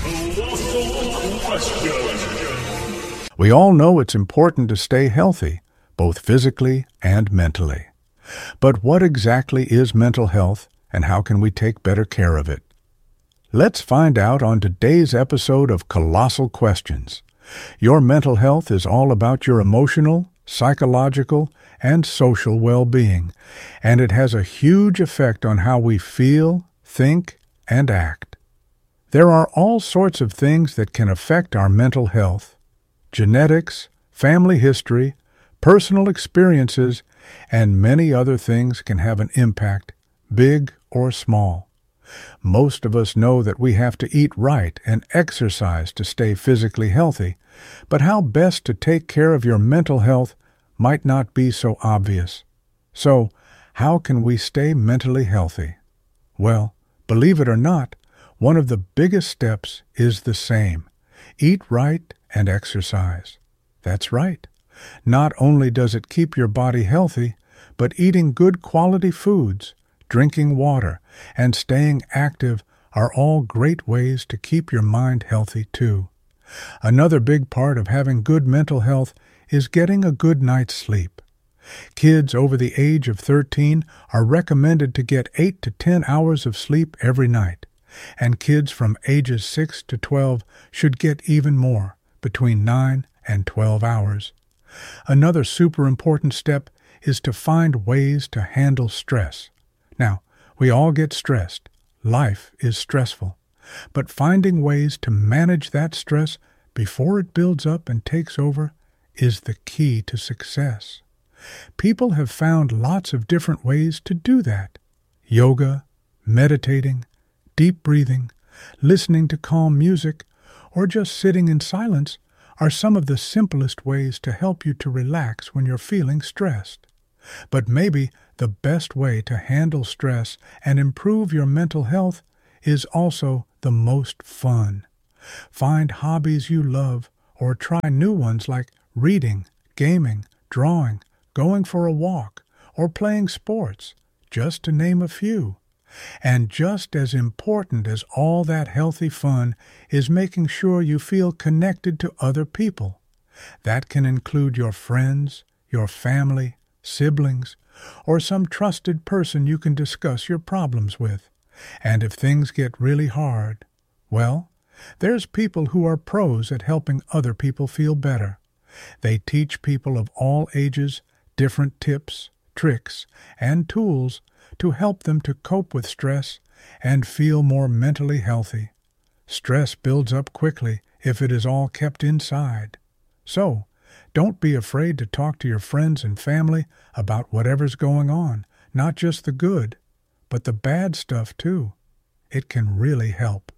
We all know it's important to stay healthy, both physically and mentally. But what exactly is mental health, and how can we take better care of it? Let's find out on today's episode of Colossal Questions. Your mental health is all about your emotional, psychological, and social well-being, and it has a huge effect on how we feel, think, and act. There are all sorts of things that can affect our mental health. Genetics, family history, personal experiences, and many other things can have an impact, big or small. Most of us know that we have to eat right and exercise to stay physically healthy, but how best to take care of your mental health might not be so obvious. So, how can we stay mentally healthy? Well, believe it or not, one of the biggest steps is the same. Eat right and exercise. That's right. Not only does it keep your body healthy, but eating good quality foods, drinking water, and staying active are all great ways to keep your mind healthy too. Another big part of having good mental health is getting a good night's sleep. Kids over the age of 13 are recommended to get 8 to 10 hours of sleep every night, and kids from ages 6 to 12 should get even more, between 9 and 12 hours. Another super important step is to find ways to handle stress. Now, we all get stressed. Life is stressful. But finding ways to manage that stress before it builds up and takes over is the key to success. People have found lots of different ways to do that. Yoga, meditating, deep breathing, listening to calm music, or just sitting in silence are some of the simplest ways to help you to relax when you're feeling stressed. But maybe the best way to handle stress and improve your mental health is also the most fun. Find hobbies you love or try new ones like reading, gaming, drawing, going for a walk, or playing sports, just to name a few. And just as important as all that healthy fun is making sure you feel connected to other people. That can include your friends, your family, siblings, or some trusted person you can discuss your problems with. And if things get really hard, well, there's people who are pros at helping other people feel better. They teach people of all ages different tips, tricks, and tools to help them to cope with stress and feel more mentally healthy. Stress builds up quickly if it is all kept inside. So, don't be afraid to talk to your friends and family about whatever's going on, not just the good, but the bad stuff too. It can really help.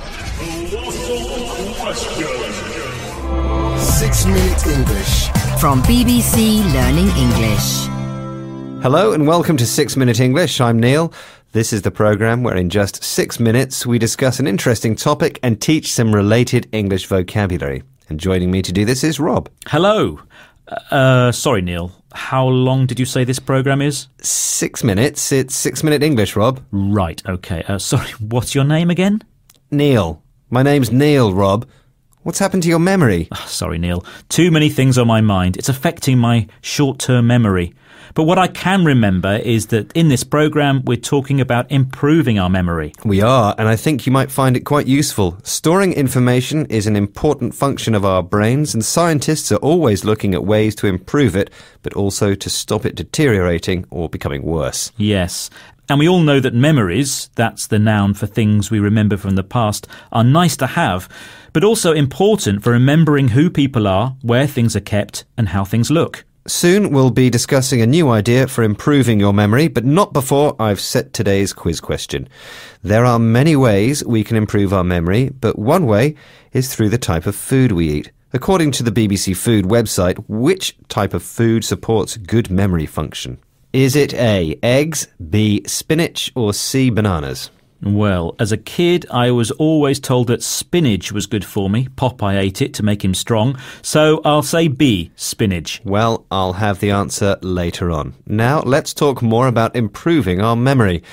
6 Minute English from BBC Learning English. Hello and welcome to 6 Minute English. I'm Neil. This is the programme where in just 6 minutes we discuss an interesting topic and teach some related English vocabulary. And joining me to do this is Rob. Hello. Sorry, Neil. How long did you say this programme is? 6 minutes. It's 6 Minute English, Rob. Right, OK. Sorry, what's your name again? Neil. My name's Neil, Rob. What's happened to your memory? Sorry, Neil. Too many things on my mind. It's affecting my short-term memory. But what I can remember is that in this programme we're talking about improving our memory. We are, and I think you might find it quite useful. Storing information is an important function of our brains, and scientists are always looking at ways to improve it, but also to stop it deteriorating or becoming worse. Yes. And we all know that memories, that's the noun for things we remember from the past, are nice to have, but also important for remembering who people are, where things are kept, and how things look. Soon we'll be discussing a new idea for improving your memory, but not before I've set today's quiz question. There are many ways we can improve our memory, but one way is through the type of food we eat. According to the BBC Food website, which type of food supports good memory function? Is it A, eggs, B, spinach, or C, bananas? Well, as a kid, I was always told that spinach was good for me. Popeye ate it to make him strong. So I'll say B, spinach. Well, I'll have the answer later on. Now, let's talk more about improving our memory.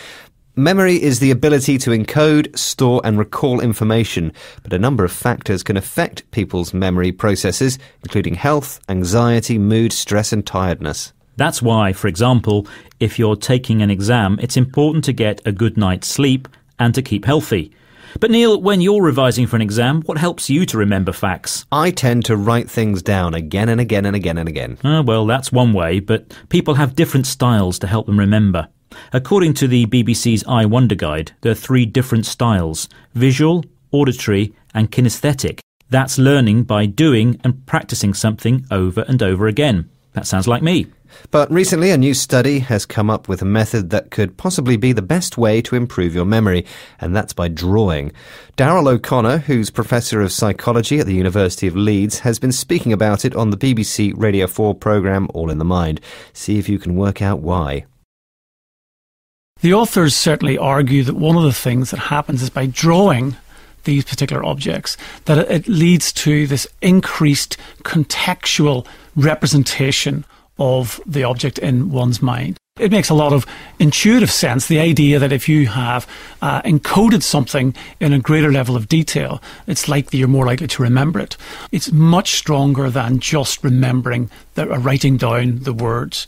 Memory is the ability to encode, store and recall information, but a number of factors can affect people's memory processes, including health, anxiety, mood, stress and tiredness. That's why, for example, if you're taking an exam, it's important to get a good night's sleep and to keep healthy. But Neil, when you're revising for an exam, what helps you to remember facts? I tend to write things down again and again and again and again. Well, that's one way, but people have different styles to help them remember. According to the BBC's I Wonder Guide, there are 3 different styles: visual, auditory and kinesthetic. That's learning by doing and practicing something over and over again. That sounds like me. But recently a new study has come up with a method that could possibly be the best way to improve your memory, and that's by drawing. Daryl O'Connor, who's Professor of Psychology at the University of Leeds, has been speaking about it on the BBC Radio 4 programme All in the Mind. See if you can work out why. The authors certainly argue that one of the things that happens is by drawing these particular objects, that it leads to this increased contextual representation of the object in one's mind. It makes a lot of intuitive sense, the idea that if you have encoded something in a greater level of detail, it's likely you're more likely to remember it. It's much stronger than just remembering, writing down the words.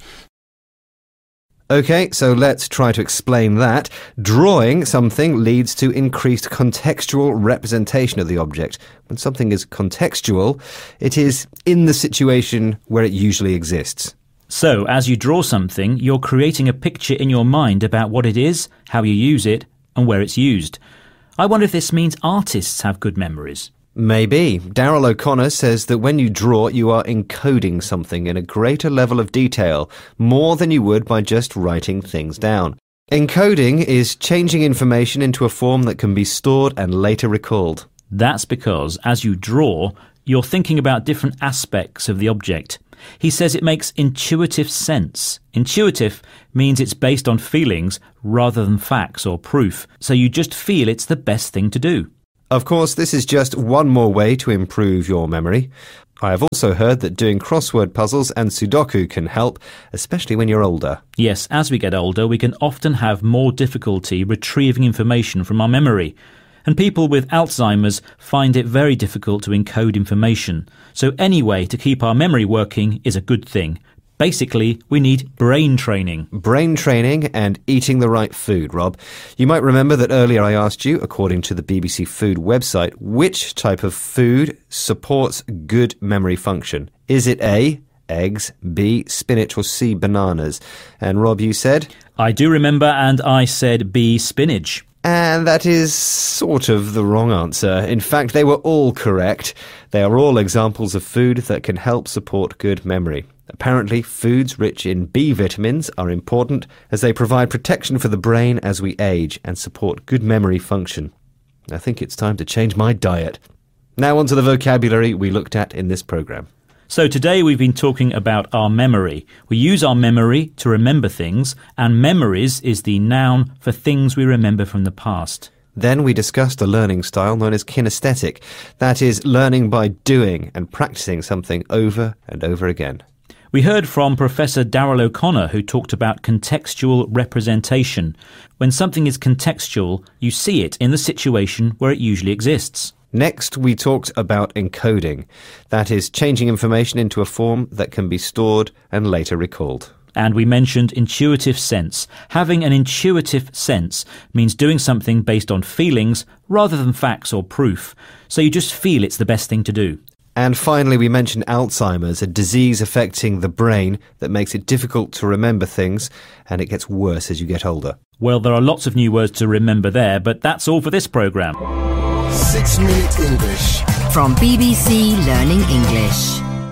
OK, so let's try to explain that. Drawing something leads to increased contextual representation of the object. When something is contextual, it is in the situation where it usually exists. So, as you draw something, you're creating a picture in your mind about what it is, how you use it, and where it's used. I wonder if this means artists have good memories. Maybe. Daryl O'Connor says that when you draw, you are encoding something in a greater level of detail, more than you would by just writing things down. Encoding is changing information into a form that can be stored and later recalled. That's because, as you draw, you're thinking about different aspects of the object. He says it makes intuitive sense. Intuitive means it's based on feelings rather than facts or proof, so you just feel it's the best thing to do. Of course, this is just one more way to improve your memory. I have also heard that doing crossword puzzles and Sudoku can help, especially when you're older. Yes, as we get older, we can often have more difficulty retrieving information from our memory. And people with Alzheimer's find it very difficult to encode information. So any way to keep our memory working is a good thing. Basically, we need brain training. Brain training and eating the right food, Rob. You might remember that earlier I asked you, according to the BBC Food website, which type of food supports good memory function. Is it A, eggs, B, spinach, or C, bananas? And Rob, you said? I do remember, and I said B, spinach. And that is sort of the wrong answer. In fact, they were all correct. They are all examples of food that can help support good memory. Apparently, foods rich in B vitamins are important as they provide protection for the brain as we age and support good memory function. I think it's time to change my diet. Now on to the vocabulary we looked at in this programme. So today we've been talking about our memory. We use our memory to remember things, and memories is the noun for things we remember from the past. Then we discussed a learning style known as kinesthetic. That is, learning by doing and practicing something over and over again. We heard from Professor Daryl O'Connor, who talked about contextual representation. When something is contextual, you see it in the situation where it usually exists. Next, we talked about encoding. That is, changing information into a form that can be stored and later recalled. And we mentioned intuitive sense. Having an intuitive sense means doing something based on feelings rather than facts or proof. So you just feel it's the best thing to do. And finally, we mentioned Alzheimer's, a disease affecting the brain that makes it difficult to remember things, and it gets worse as you get older. Well, there are lots of new words to remember there, but that's all for this programme. 6 Minute English. From BBC Learning English.